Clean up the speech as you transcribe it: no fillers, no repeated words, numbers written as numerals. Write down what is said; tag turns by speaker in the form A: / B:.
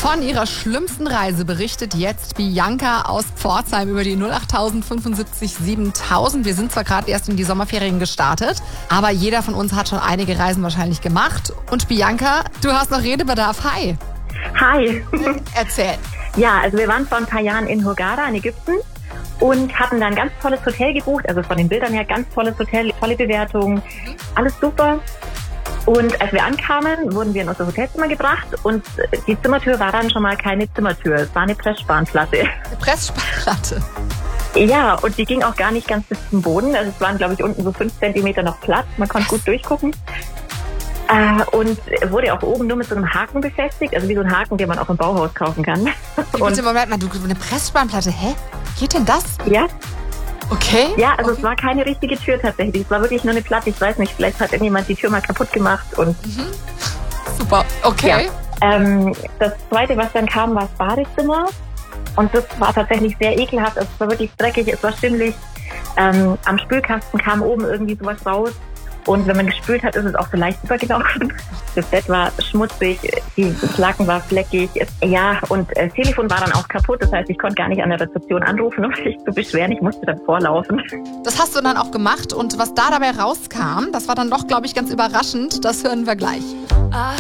A: Von ihrer schlimmsten Reise berichtet jetzt Bianca aus Pforzheim über die 08000 75 7000. Wir sind zwar gerade erst in die Sommerferien gestartet, aber jeder von uns hat schon einige Reisen wahrscheinlich gemacht. Und Bianca, du hast noch Redebedarf. Hi.
B: Hi.
A: Erzähl.
B: Ja, also wir waren vor ein paar Jahren in Hurghada in Ägypten und hatten da ein ganz tolles Hotel gebucht. Also von den Bildern her ganz tolles Hotel, tolle Bewertungen, alles super. Und als wir ankamen, wurden wir in unser Hotelzimmer gebracht und die Zimmertür war dann schon mal keine Zimmertür, es war eine Pressspanplatte.
A: Eine Pressspanplatte?
B: Ja, und die ging auch gar nicht ganz bis zum Boden. Also es waren, glaube ich, unten so 5 Zentimeter noch Platz, man konnte gut durchgucken. Und wurde auch oben nur mit so einem Haken befestigt, also wie so ein Haken, den man auch im Bauhaus kaufen kann.
A: Bitte, Moment mal, du eine Pressspanplatte, hä? Geht denn das?
B: Ja.
A: Okay.
B: Ja, also es war keine richtige Tür tatsächlich. Es war wirklich nur eine Platte. Ich weiß nicht, vielleicht hat irgendjemand die Tür mal kaputt gemacht. Und
A: Super, okay.
B: Ja. Das Zweite, was dann kam, war das Badezimmer. Und das war tatsächlich sehr ekelhaft. Es war wirklich dreckig, es war schimmlig. Am Spülkasten kam oben irgendwie sowas raus. Und wenn man gespült hat, ist es auch so leicht übergelaufen. Das Bett war schmutzig, das Laken war fleckig. Und das Telefon war dann auch kaputt. Das heißt, ich konnte gar nicht an der Rezeption anrufen, um mich zu beschweren. Ich musste dann vorlaufen.
A: Das hast du dann auch gemacht. Und was da dabei rauskam, das war dann doch, glaube ich, ganz überraschend. Das hören wir gleich.